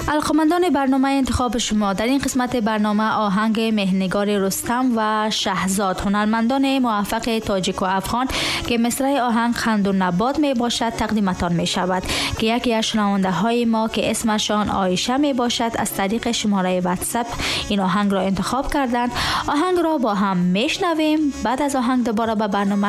علاقه‌مندان برنامه انتخاب شما، در این قسمت برنامه آهنگ مهنگار رستم و شهزاد، هنرمندان موفق تاجیک و افغان که مصرع آهنگ خندون نبات می باشد تقدیمتان می شود که یکی از شنونده های ما که اسمشان عایشه می باشد از طریق شماره واتساپ این آهنگ را انتخاب کردند. آهنگ را با هم میشنویم. بعد از آهنگ دوباره به برنامه